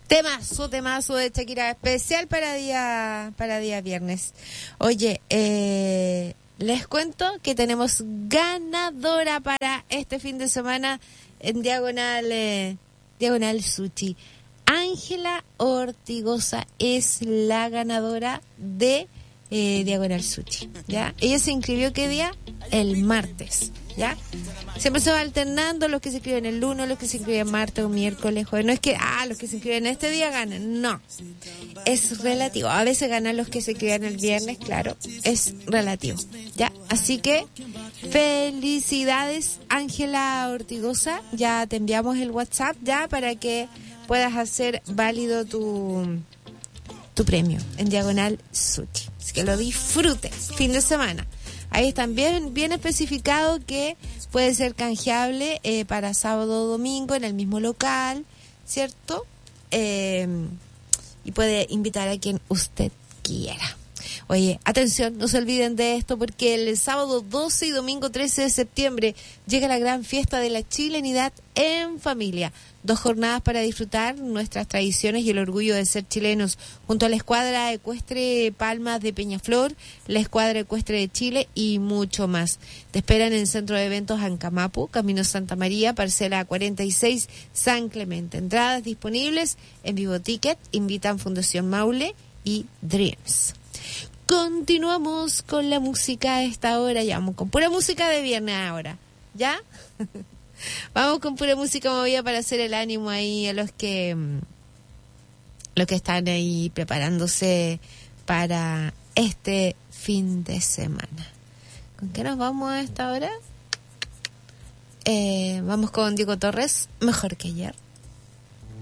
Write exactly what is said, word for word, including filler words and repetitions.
Temazo, temazo de Shakira, especial para día, para día viernes. Oye, eh, les cuento que tenemos ganadora para este fin de semana en Diagonal, eh, Diagonal Sushi. Ángela Ortigosa es la ganadora de eh, Diagonal Sushi, ¿ya? Ella se inscribió, ¿qué día? El martes, ¿ya? Siempre se va alternando los que se inscriben el lunes, los que se inscriben martes o miércoles, jueves. No es que, ah, los que se inscriben este día ganan, no. Es relativo. A veces ganan los que se inscriben el viernes, claro, es relativo, ¿ya? Así que, felicidades, Ángela Ortigosa. Ya te enviamos el WhatsApp, ya, para que puedas hacer válido tu, tu premio en Diagonal Sushi. Así que lo disfrutes, fin de semana. Ahí están bien, bien especificado que puede ser canjeable eh, para sábado o domingo en el mismo local, ¿cierto? Eh, y puede invitar a quien usted quiera. Oye, atención, no se olviden de esto porque el sábado doce y domingo trece de septiembre llega la gran fiesta de la chilenidad en familia. Dos jornadas para disfrutar nuestras tradiciones y el orgullo de ser chilenos, junto a la escuadra ecuestre Palmas de Peñaflor, la escuadra ecuestre de Chile y mucho más. Te esperan en el Centro de Eventos Ancamapu, Camino Santa María, parcela cuarenta y seis, San Clemente. Entradas disponibles en Vivo Ticket, invitan Fundación Maule y Dreams. Continuamos con la música a esta hora, ya vamos con pura música de viernes ahora, ¿ya? Vamos con pura música movida para hacer el ánimo ahí a los que los que están ahí preparándose para este fin de semana. ¿Con qué nos vamos a esta hora? Eh, vamos con Diego Torres, Mejor que ayer.